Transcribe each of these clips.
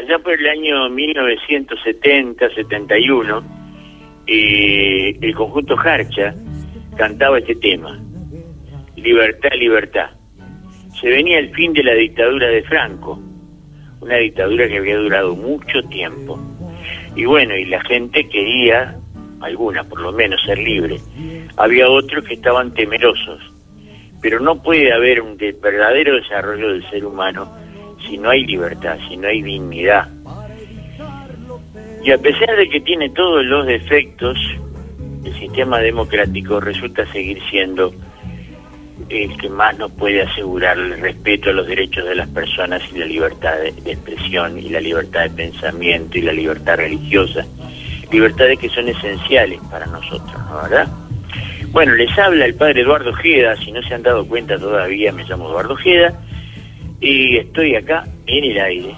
allá por el año 1970-71, el conjunto Jarcha cantaba este tema: libertad, libertad. Se venía el fin de la dictadura de Franco, una dictadura que había durado mucho tiempo. Y bueno, y la gente quería, alguna por lo menos, ser libre. Había otros que estaban temerosos. Pero no puede haber un verdadero desarrollo del ser humano si no hay libertad, si no hay dignidad. Y a pesar de que tiene todos los defectos, el sistema democrático resulta seguir siendo el que más nos puede asegurar el respeto a los derechos de las personas y la libertad de expresión y la libertad de pensamiento y la libertad religiosa, libertades que son esenciales para nosotros, ¿no, verdad? Bueno, les habla el padre Eduardo Ojeda. Si no se han dado cuenta todavía, me llamo Eduardo Ojeda y estoy acá en el aire,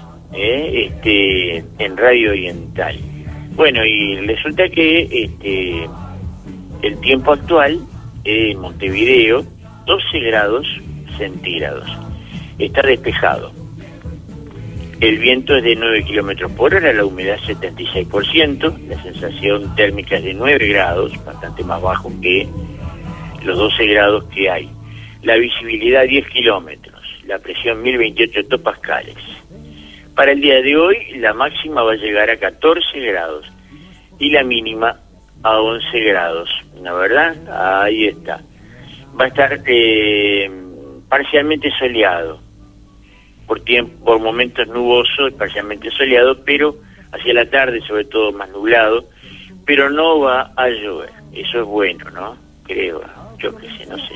en Radio Oriental. Bueno, y resulta que el tiempo actual en Montevideo, 12 grados centígrados. Está despejado. El viento es de 9 kilómetros por hora, la humedad 76%, la sensación térmica es de 9 grados, bastante más bajo que los 12 grados que hay. La visibilidad 10 kilómetros, la presión 1028 hectopascales. Para el día de hoy, la máxima va a llegar a 14 grados y la mínima a 11 grados. ¿No, verdad? Ahí está. Va a estar parcialmente soleado. Por momentos nuboso y parcialmente soleado, pero hacia la tarde sobre todo más nublado, pero no va a llover. Eso es bueno, ¿no? Creo, yo qué sé, no sé.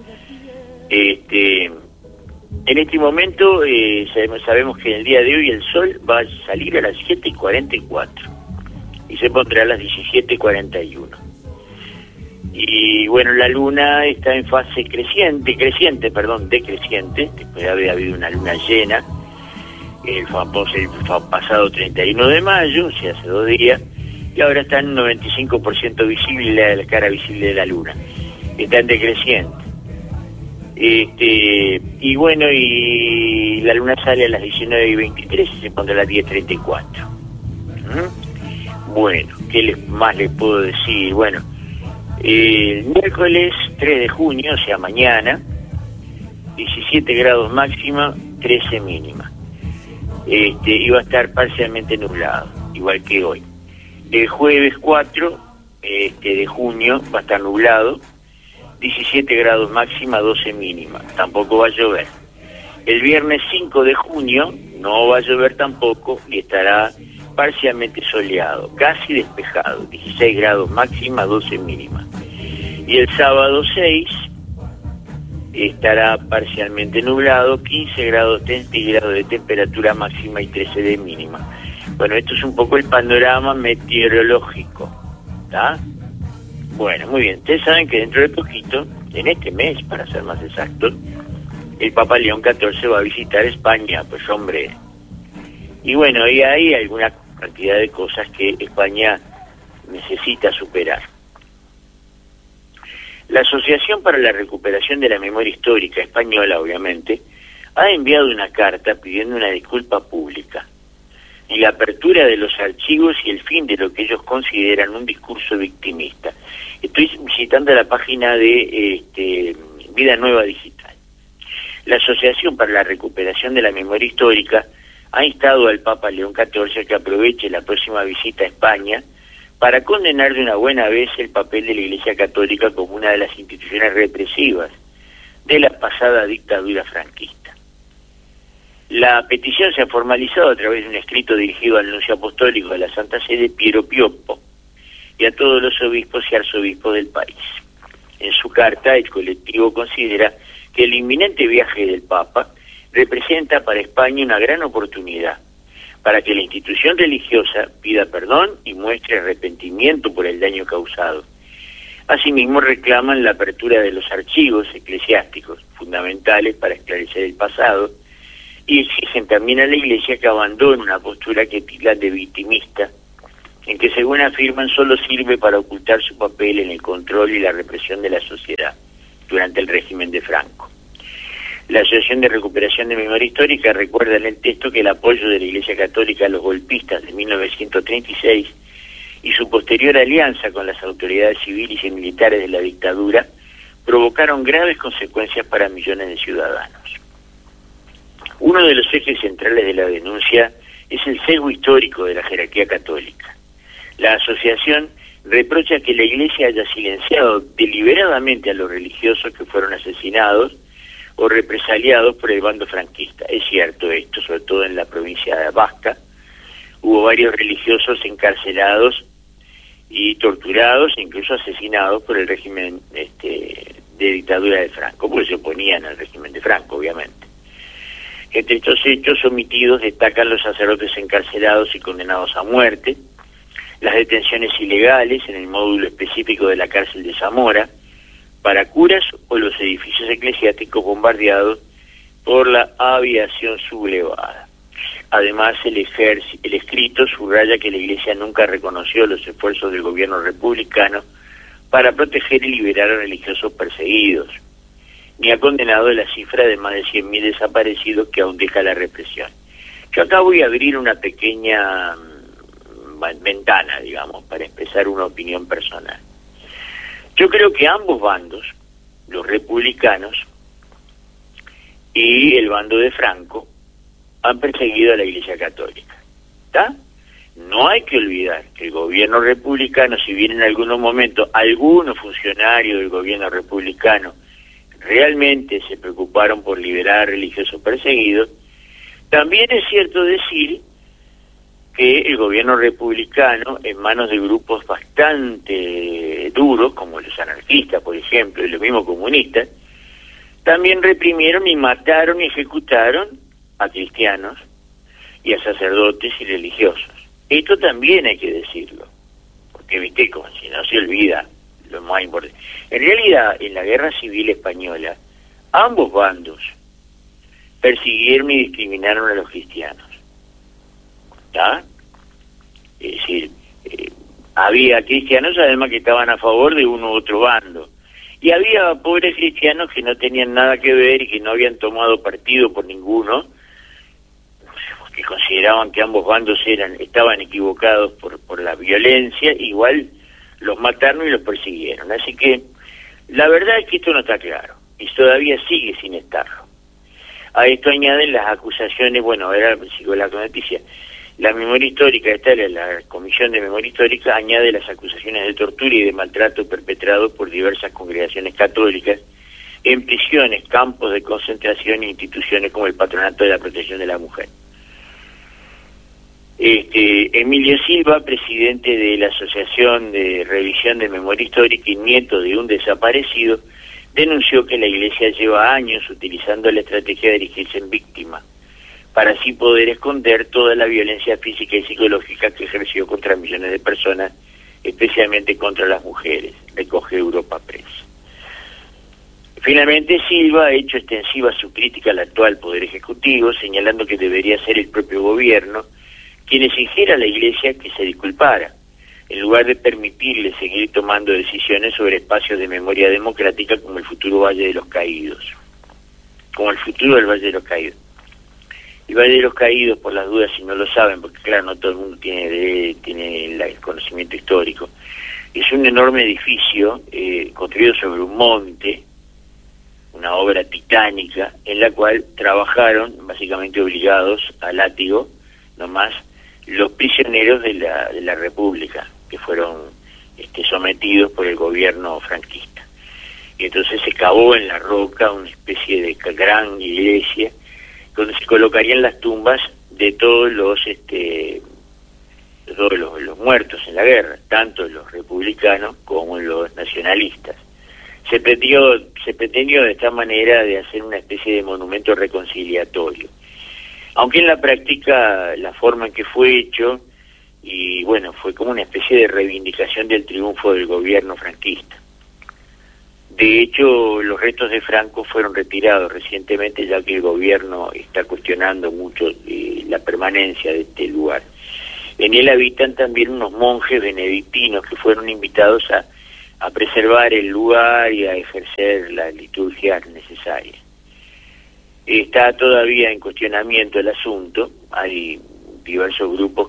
En este momento sabemos que en el día de hoy el sol va a salir a las 7:44 y se pondrá a las 17:41. Y bueno, la luna está en fase decreciente, después de haber habido una luna llena, el pasado 31 de mayo, o sea, hace 2 días, y ahora está en 95% visible la cara visible de la luna. Está en decreciente. Y bueno, y la luna sale a las 19:23 y se pondrá a las 10:34. Bueno, ¿qué más les puedo decir? Bueno, el miércoles 3 de junio, o sea, mañana, 17 grados máxima, 13 mínima. Iba a estar parcialmente nublado, igual que hoy. El jueves 4 de junio va a estar nublado, 17 grados máxima, 12 mínima. Tampoco va a llover. El viernes 5 de junio no va a llover tampoco y estará parcialmente soleado, casi despejado, 16 grados máxima, 12 mínima. Y el sábado 6 estará parcialmente nublado, 15 grados centígrados de temperatura máxima y 13 de mínima. Bueno, esto es un poco el panorama meteorológico, ¿está? Bueno, muy bien. Ustedes saben que dentro de poquito, en este mes, para ser más exactos, el Papa León XIV va a visitar España, pues hombre. Y bueno, y hay alguna cantidad de cosas que España necesita superar. La Asociación para la Recuperación de la Memoria Histórica Española, obviamente, ha enviado una carta pidiendo una disculpa pública y la apertura de los archivos y el fin de lo que ellos consideran un discurso victimista. Estoy visitando la página de Vida Nueva Digital. La Asociación para la Recuperación de la Memoria Histórica ha instado al Papa León XIV a que aproveche la próxima visita a España para condenar de una buena vez el papel de la Iglesia Católica como una de las instituciones represivas de la pasada dictadura franquista. La petición se ha formalizado a través de un escrito dirigido al nuncio apostólico de la Santa Sede, Piero Pioppo, y a todos los obispos y arzobispos del país. En su carta, el colectivo considera que el inminente viaje del Papa representa para España una gran oportunidad para que la institución religiosa pida perdón y muestre arrepentimiento por el daño causado. Asimismo, reclaman la apertura de los archivos eclesiásticos fundamentales para esclarecer el pasado y exigen también a la Iglesia que abandone una postura que tildan de victimista, en que, según afirman, solo sirve para ocultar su papel en el control y la represión de la sociedad durante el régimen de Franco. La Asociación de Recuperación de Memoria Histórica recuerda en el texto que el apoyo de la Iglesia Católica a los golpistas de 1936 y su posterior alianza con las autoridades civiles y militares de la dictadura provocaron graves consecuencias para millones de ciudadanos. Uno de los ejes centrales de la denuncia es el sesgo histórico de la jerarquía católica. La asociación reprocha que la Iglesia haya silenciado deliberadamente a los religiosos que fueron asesinados o represaliados por el bando franquista. Es cierto esto, sobre todo en la provincia de Vasca, hubo varios religiosos encarcelados y torturados, incluso asesinados por el régimen de dictadura de Franco, porque se oponían al régimen de Franco, obviamente. Entre estos hechos omitidos destacan los sacerdotes encarcelados y condenados a muerte, las detenciones ilegales en el módulo específico de la cárcel de Zamora para curas o los edificios eclesiásticos bombardeados por la aviación sublevada. Además, el escrito subraya que la Iglesia nunca reconoció los esfuerzos del gobierno republicano para proteger y liberar a religiosos perseguidos, ni ha condenado la cifra de más de 100.000 desaparecidos que aún deja la represión. Yo acá voy a abrir una pequeña ventana, digamos, para expresar una opinión personal. Yo creo que ambos bandos, los republicanos y el bando de Franco, han perseguido a la Iglesia Católica. ¿Está? No hay que olvidar que el gobierno republicano, si bien en algunos momentos algunos funcionarios del gobierno republicano realmente se preocuparon por liberar a religiosos perseguidos, también es cierto decir que el gobierno republicano, en manos de grupos bastante duros, como los anarquistas, por ejemplo, y los mismos comunistas, también reprimieron y mataron y ejecutaron a cristianos y a sacerdotes y religiosos. Esto también hay que decirlo, porque viste, como si no se olvida lo más importante. En realidad, en la Guerra Civil Española, ambos bandos persiguieron y discriminaron a los cristianos. ¿Está? Es decir, había cristianos además que estaban a favor de uno u otro bando, y había pobres cristianos que no tenían nada que ver y que no habían tomado partido por ninguno, que consideraban que ambos bandos estaban equivocados por la violencia, igual los mataron y los persiguieron. Así que la verdad es que esto no está claro, y todavía sigue sin estarlo. A esto añaden las acusaciones, bueno, ahora sigo la noticia. La memoria histórica, la Comisión de Memoria Histórica añade las acusaciones de tortura y de maltrato perpetrados por diversas congregaciones católicas en prisiones, campos de concentración e instituciones como el Patronato de la Protección de la Mujer. Emilio Silva, presidente de la Asociación de Revisión de Memoria Histórica y nieto de un desaparecido, denunció que la Iglesia lleva años utilizando la estrategia de erigirse en víctima, para así poder esconder toda la violencia física y psicológica que ejerció contra millones de personas, especialmente contra las mujeres, recoge Europa Press. Finalmente, Silva ha hecho extensiva su crítica al actual Poder Ejecutivo, señalando que debería ser el propio gobierno quien exigiera a la Iglesia que se disculpara, en lugar de permitirle seguir tomando decisiones sobre espacios de memoria democrática como el futuro Valle de los Caídos. Como el futuro del Valle de los Caídos. El Valle de los Caídos, por las dudas, si no lo saben, porque claro, no todo el mundo tiene el conocimiento histórico, es un enorme edificio construido sobre un monte, una obra titánica, en la cual trabajaron, básicamente obligados a látigo, nomás, los prisioneros de la República, que fueron sometidos por el gobierno franquista. Y entonces se cavó en la roca una especie de gran iglesia, donde se colocarían las tumbas de todos los muertos en la guerra, tanto los republicanos como los nacionalistas. Se pretendió de esta manera de hacer una especie de monumento reconciliatorio. Aunque en la práctica la forma en que fue hecho, y bueno, fue como una especie de reivindicación del triunfo del gobierno franquista. De hecho, los restos de Franco fueron retirados recientemente, ya que el gobierno está cuestionando mucho la permanencia de este lugar. En él habitan también unos monjes benedictinos que fueron invitados a preservar el lugar y a ejercer las liturgias necesarias. Está todavía en cuestionamiento el asunto. Hay diversos grupos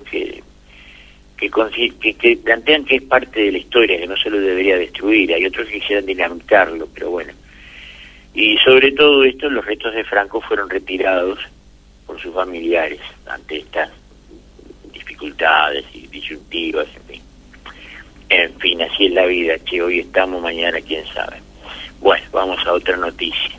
que plantean que es parte de la historia, que no se lo debería destruir. Hay otros que quisieran dinamitarlo, pero bueno. Y sobre todo esto, los restos de Franco fueron retirados por sus familiares ante estas dificultades y disyuntivas, en fin. En fin, así es la vida, che, hoy estamos, mañana quién sabe. Bueno, vamos a otra noticia.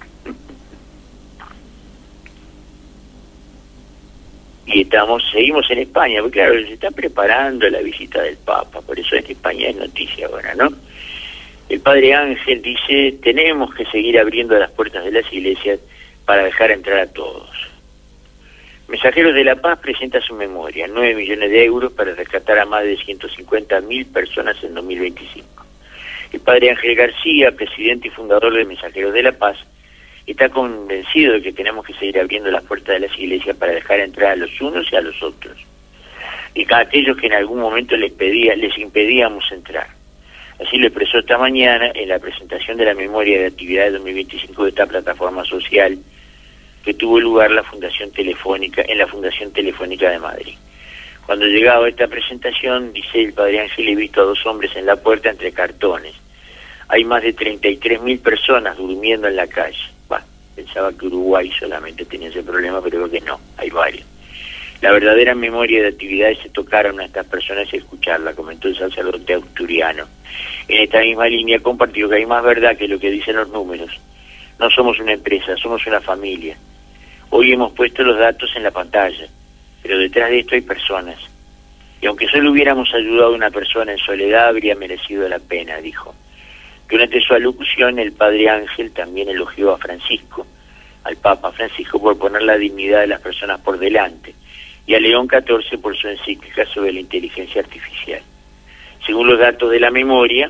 Y seguimos en España, porque claro, se está preparando la visita del Papa, por eso en España es noticia ahora, ¿no? El padre Ángel dice, tenemos que seguir abriendo las puertas de las iglesias para dejar entrar a todos. Mensajeros de la Paz presenta su memoria, 9 millones de euros para rescatar a más de 150.000 personas en 2025. El padre Ángel García, presidente y fundador de Mensajeros de la Paz, está convencido de que tenemos que seguir abriendo las puertas de las iglesias para dejar entrar a los unos y a los otros. Y a aquellos que en algún momento les impedíamos entrar. Así lo expresó esta mañana en la presentación de la memoria de actividades 2025 de esta plataforma social que tuvo lugar en la Fundación Telefónica de Madrid. Cuando llegaba a esta presentación, dice el padre Ángel, he visto a 2 hombres en la puerta entre cartones. Hay más de 33.000 personas durmiendo en la calle. Pensaba que Uruguay solamente tenía ese problema, pero creo que no, hay varios. La verdadera memoria de actividades se tocaron a estas personas y escucharla, comentó el sacerdote asturiano. En esta misma línea compartió que hay más verdad que lo que dicen los números. No somos una empresa, somos una familia. Hoy hemos puesto los datos en la pantalla, pero detrás de esto hay personas. Y aunque solo hubiéramos ayudado a una persona en soledad, habría merecido la pena, dijo. Durante su alocución, el padre Ángel también elogió a Francisco, al Papa Francisco, por poner la dignidad de las personas por delante, y a León XIV por su encíclica sobre la inteligencia artificial. Según los datos de la memoria,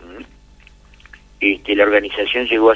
la organización llegó a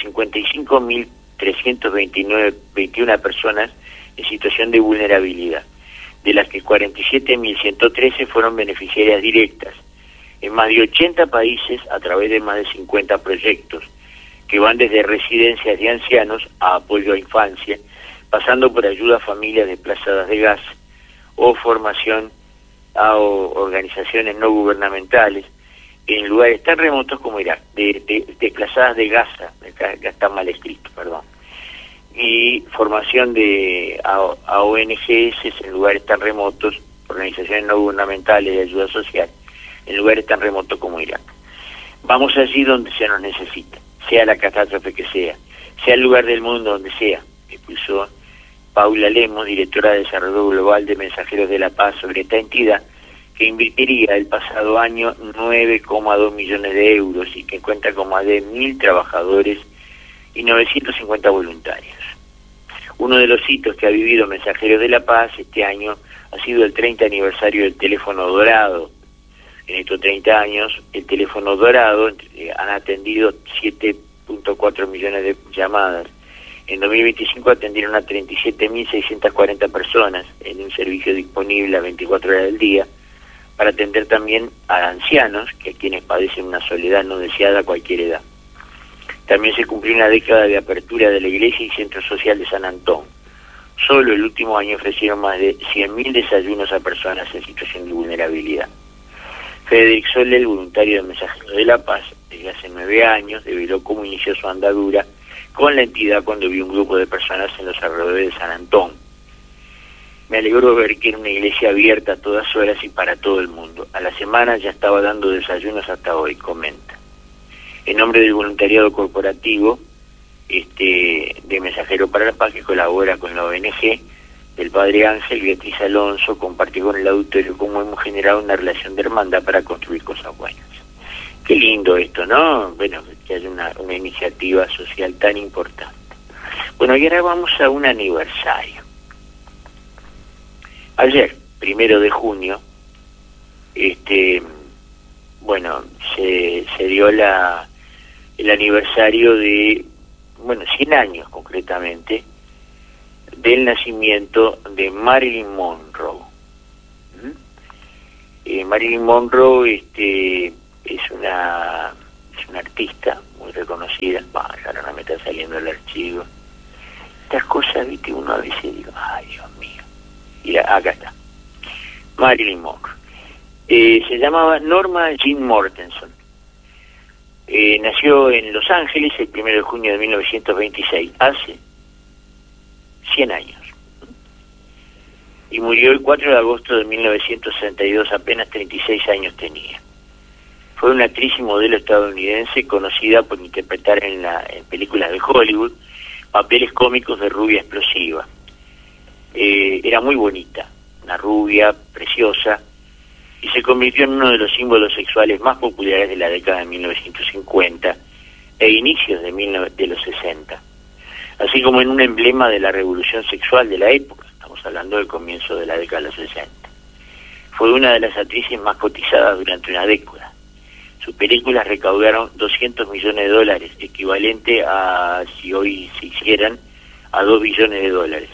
155.321 personas en situación de vulnerabilidad, de las que 47.113 fueron beneficiarias directas, en más de 80 países a través de más de 50 proyectos, que van desde residencias de ancianos a apoyo a infancia, pasando por ayuda a familias desplazadas de Gaza, o formación a organizaciones no gubernamentales en lugares tan remotos como Irak, desplazadas de Gaza, acá está mal escrito, perdón, y formación a ONGs en lugares tan remotos, organizaciones no gubernamentales de ayuda social, en lugares tan remotos como Irak. Vamos allí donde se nos necesita, sea la catástrofe que sea el lugar del mundo donde sea, expuso Paula Lemos, directora de Desarrollo Global de Mensajeros de la Paz, sobre esta entidad que invertiría el pasado año 9,2 millones de euros y que cuenta con más de 1.000 trabajadores y 950 voluntarios. Uno de los hitos que ha vivido Mensajeros de la Paz este año ha sido el 30 aniversario del teléfono dorado. En estos 30 años, el teléfono dorado han atendido 7.4 millones de llamadas. En 2025 atendieron a 37.640 personas en un servicio disponible a 24 horas del día, para atender también a ancianos, que a quienes padecen una soledad no deseada a cualquier edad. También se cumplió una década de apertura de la iglesia y centro social de San Antón. Solo el último año ofrecieron más de 100.000 desayunos a personas en situación de vulnerabilidad. Federic Soler, voluntario de Mensajeros de la Paz, desde hace 9 años, reveló cómo inició su andadura con la entidad cuando vio un grupo de personas en los alrededores de San Antón. Me alegró ver que era una iglesia abierta a todas horas y para todo el mundo. A la semana ya estaba dando desayunos hasta hoy, comenta. En nombre del voluntariado corporativo de Mensajero para la Paz, que colabora con la ONG, el padre Ángel, Beatriz Alonso compartió con el auditorio cómo hemos generado una relación de hermandad para construir cosas buenas. Qué lindo esto, ¿no? Bueno, que haya una iniciativa social tan importante. Bueno, y ahora vamos a un aniversario. Ayer, 1 de junio, se dio el aniversario de, 100 años concretamente, del nacimiento de Marilyn Monroe. Marilyn Monroe es una artista muy reconocida. Ahora no me está saliendo el archivo. estas cosas, viste, uno a veces digo, ay, Dios mío. Y acá está. Marilyn Monroe. Se llamaba Norma Jean Mortenson. Nació en Los Ángeles el 1 de junio de 1926, hace 100 años. Y murió el 4 de agosto de 1962, apenas 36 años tenía. Fue una actriz y modelo estadounidense conocida por interpretar en películas de Hollywood papeles cómicos de rubia explosiva. Era muy bonita, una rubia preciosa, y se convirtió en uno de los símbolos sexuales más populares de la década de 1950 e inicios de los 60, así como en un emblema de la revolución sexual de la época. Estamos hablando del comienzo de la década de los 60. Fue una de las actrices más cotizadas durante una década. Sus películas recaudaron $200 millones, equivalente a, si hoy se hicieran, a $2 billones.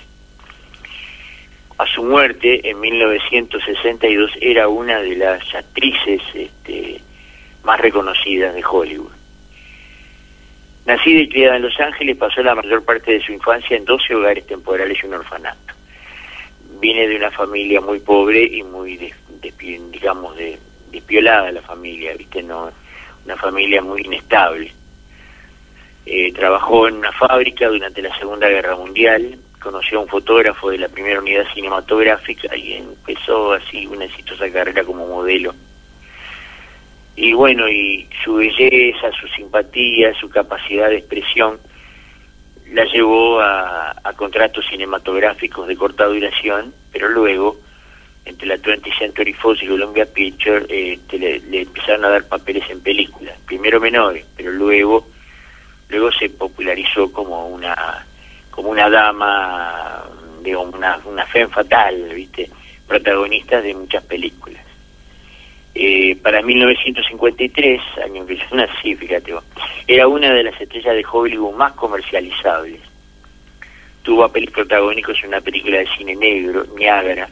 A su muerte, en 1962, era una de las actrices más reconocidas de Hollywood. Nacida y criada en Los Ángeles, pasó la mayor parte de su infancia en 12 hogares temporales y un orfanato. Viene de una familia muy pobre y muy, despiolada la familia, ¿viste? No, una familia muy inestable. Trabajó en una fábrica durante la Segunda Guerra Mundial, conoció a un fotógrafo de la primera unidad cinematográfica y empezó así una exitosa carrera como modelo. Y bueno, y su belleza, su simpatía, su capacidad de expresión la llevó a contratos cinematográficos de corta duración, pero luego, entre la 20th Century Fox y Columbia Pictures, le empezaron a dar papeles en películas, primero menores, pero luego se popularizó como una dama, digamos, una femme fatale, ¿viste? Protagonista de muchas películas. Para 1953, año que yo nací, fíjate vos, era una de las estrellas de Hollywood más comercializables. Tuvo papeles protagónicos en una película de cine negro, Niágara,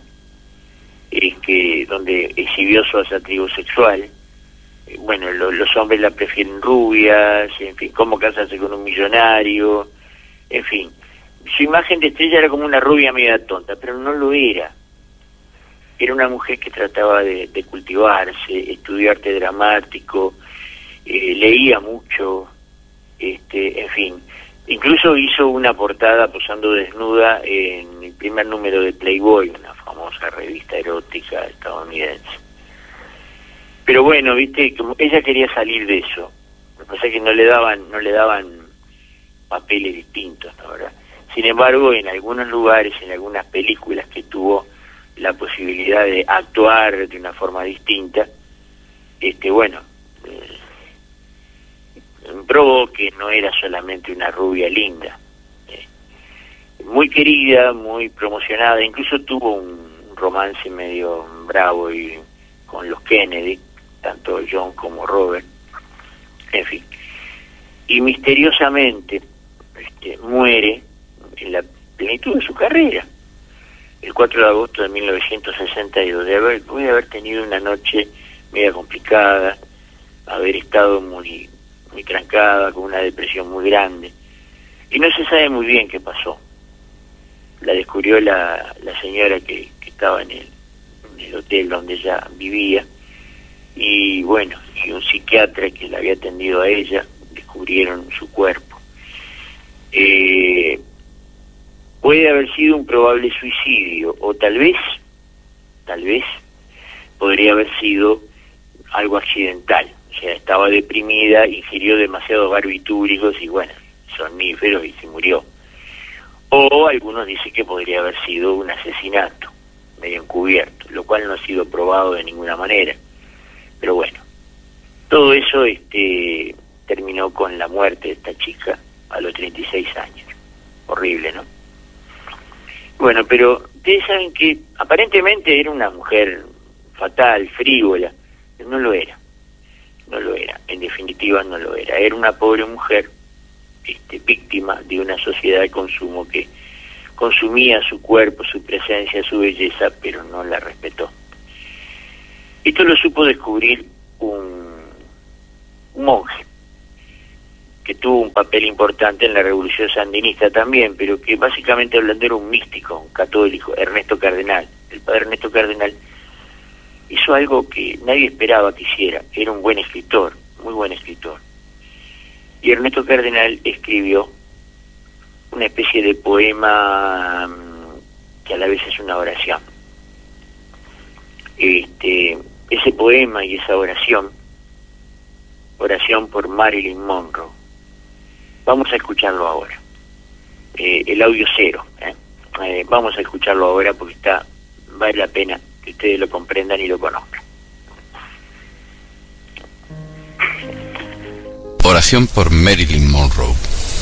donde exhibió su atractivo sexual. Bueno, los hombres la prefieren rubias, en fin, cómo casarse con un millonario, en fin. Su imagen de estrella era como una rubia media tonta, pero no lo era. Era una mujer que trataba de cultivarse, estudió arte dramático, leía mucho, en fin. Incluso hizo una portada posando desnuda en el primer número de Playboy, una famosa revista erótica estadounidense. Pero bueno, viste, como ella quería salir de eso. O sea que no le daban papeles distintos, ¿no? ¿Verdad? Sin embargo, en algunos lugares, en algunas películas que tuvo la posibilidad de actuar de una forma distinta, probó que no era solamente una rubia linda, muy querida, muy promocionada, incluso tuvo un romance medio bravo con los Kennedy, tanto John como Robert, en fin, y misteriosamente muere en la plenitud de su carrera, el 4 de agosto de 1962, puede haber tenido una noche media complicada, haber estado muy trancada, con una depresión muy grande, y no se sabe muy bien qué pasó. La descubrió la señora que estaba en el hotel donde ella vivía, y bueno, y un psiquiatra que la había atendido a ella, descubrieron su cuerpo. Puede haber sido un probable suicidio, o tal vez podría haber sido algo accidental. O sea, estaba deprimida, ingirió demasiados barbitúricos y bueno, somníferos, y se murió. O algunos dicen que podría haber sido un asesinato medio encubierto, lo cual no ha sido probado de ninguna manera. Pero bueno, todo eso terminó con la muerte de esta chica a los 36 años. Horrible, ¿no? Bueno, pero ustedes saben que aparentemente era una mujer fatal, frívola. No lo era. En definitiva no lo era. Era una pobre mujer, víctima de una sociedad de consumo que consumía su cuerpo, su presencia, su belleza, pero no la respetó. Esto lo supo descubrir un monje que tuvo un papel importante en la Revolución Sandinista también, pero que básicamente hablando era un místico, un católico, Ernesto Cardenal. El padre Ernesto Cardenal hizo algo que nadie esperaba que hiciera. Era un buen escritor, muy buen escritor. Y Ernesto Cardenal escribió una especie de poema que a la vez es una oración. Ese poema y esa oración por Marilyn Monroe, vamos a escucharlo ahora. El audio 0, vamos a escucharlo ahora porque vale la pena que ustedes lo comprendan y lo conozcan. Oración por Marilyn Monroe.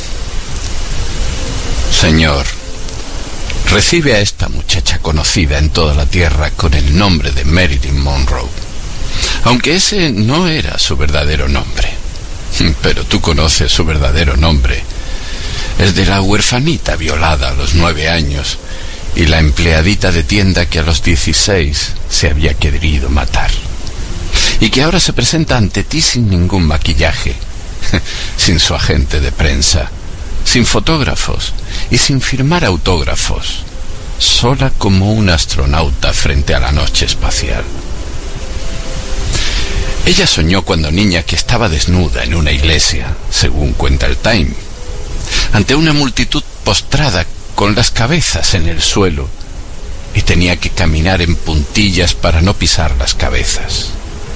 Señor, recibe a esta muchacha conocida en toda la tierra con el nombre de Marilyn Monroe, aunque ese no era su verdadero nombre. Pero tú conoces su verdadero nombre, el de la huerfanita violada a los 9 años y la empleadita de tienda que a los 16 se había querido matar, y que ahora se presenta ante ti sin ningún maquillaje, sin su agente de prensa, sin fotógrafos y sin firmar autógrafos, sola como un astronauta frente a la noche espacial. Ella soñó cuando niña que estaba desnuda en una iglesia, según cuenta el Time, ante una multitud postrada con las cabezas en el suelo, y tenía que caminar en puntillas para no pisar las cabezas.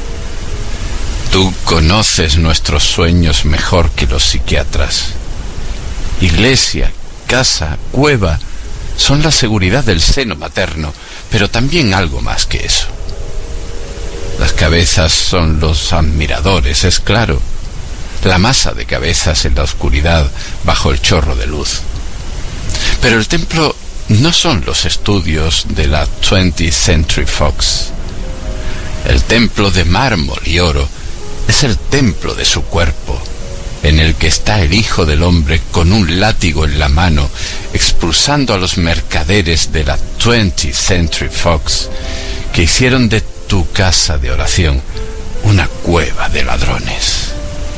Tú conoces nuestros sueños mejor que los psiquiatras. Iglesia, casa, cueva son la seguridad del seno materno, pero también algo más que eso. Las cabezas son los admiradores, es claro, la masa de cabezas en la oscuridad bajo el chorro de luz. Pero el templo no son los estudios de la 20th Century Fox. El templo de mármol y oro es el templo de su cuerpo, en el que está el Hijo del Hombre con un látigo en la mano, expulsando a los mercaderes de la 20th Century Fox, que hicieron de tu casa de oración una cueva de ladrones.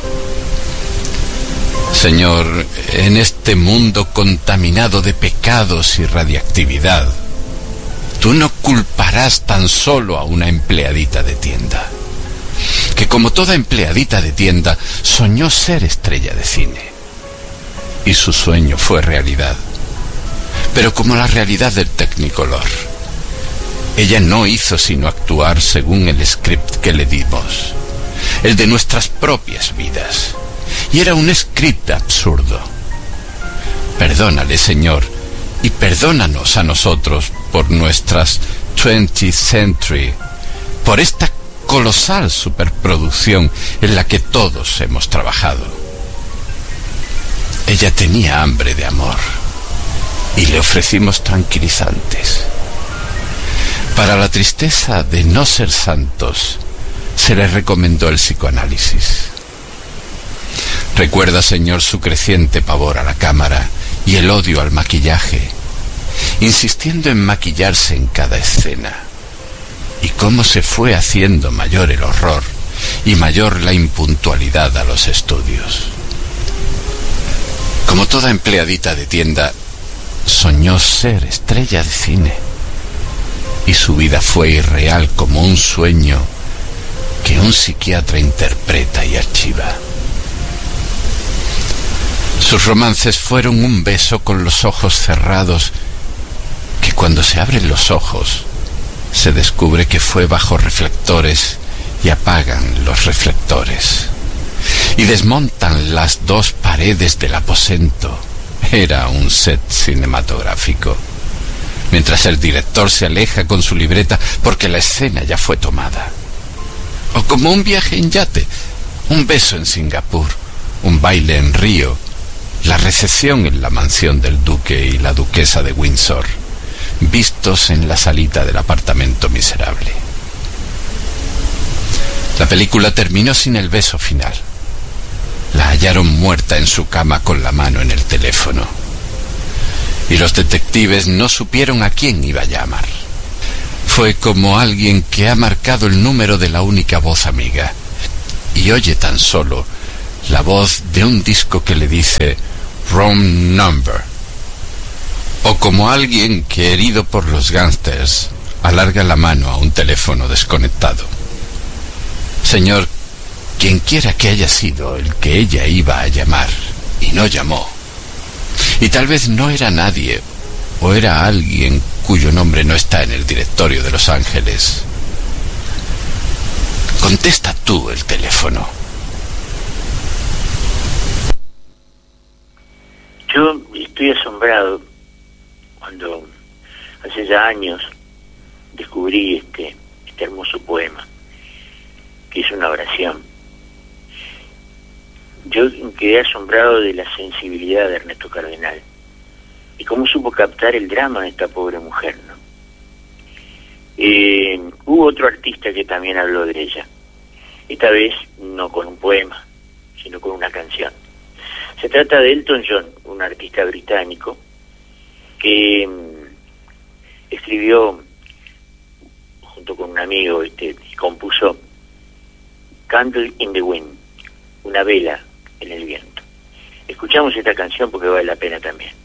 Señor, en este mundo contaminado de pecados y radiactividad, tú no culparás tan solo a una empleadita de tienda, que como toda empleadita de tienda soñó ser estrella de cine, y su sueño fue realidad, pero como la realidad del Technicolor. Ella no hizo sino actuar según el script que le dimos, el de nuestras propias vidas, y era un script absurdo. Perdónale, Señor, y perdónanos a nosotros por nuestras 20th Century, por esta colosal superproducción en la que todos hemos trabajado. Ella tenía hambre de amor y le ofrecimos tranquilizantes. Para la tristeza de no ser santos, se le recomendó el psicoanálisis. Recuerda, Señor, su creciente pavor a la cámara y el odio al maquillaje, insistiendo en maquillarse en cada escena, y cómo se fue haciendo mayor el horror y mayor la impuntualidad a los estudios. Como toda empleadita de tienda, soñó ser estrella de cine, y su vida fue irreal como un sueño que un psiquiatra interpreta y archiva. Sus romances fueron un beso con los ojos cerrados, que cuando se abren los ojos se descubre que fue bajo reflectores y apagan los reflectores y desmontan las 2 paredes del aposento. Era un set cinematográfico, mientras el director se aleja con su libreta porque la escena ya fue tomada. O como un viaje en yate, un beso en Singapur, un baile en Río, la recepción en la mansión del duque y la duquesa de Windsor, vistos en la salita del apartamento miserable. La película terminó sin el beso final. La hallaron muerta en su cama con la mano en el teléfono, y los detectives no supieron a quién iba a llamar. Fue como alguien que ha marcado el número de la única voz amiga y oye tan solo la voz de un disco que le dice "Wrong number", o como alguien que, herido por los gángsters, alarga la mano a un teléfono desconectado. Señor, quien quiera que haya sido el que ella iba a llamar y no llamó, y tal vez no era nadie, o era alguien cuyo nombre no está en el directorio de Los Ángeles, contesta tú el teléfono. Yo estoy asombrado cuando hace ya años descubrí este hermoso poema, que es una oración. Yo quedé asombrado de la sensibilidad de Ernesto Cardenal y cómo supo captar el drama de esta pobre mujer, ¿no? Hubo otro artista que también habló de ella, esta vez no con un poema, sino con una canción. Se trata de Elton John, un artista británico que escribió junto con un amigo y compuso Candle in the Wind, una vela en el viento. Escuchamos esta canción porque vale la pena también.